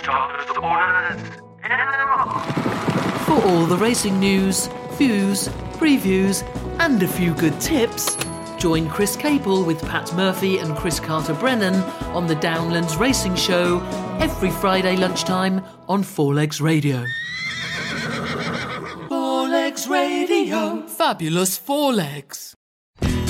Doctor's orders. For all the racing news, views, previews, and a few good tips, join Chris Capel with Pat Murphy and Chris Carter-Brennan on the Downlands Racing Show every Friday lunchtime on Four Legs Radio. Four Legs Radio. Fabulous Four Legs.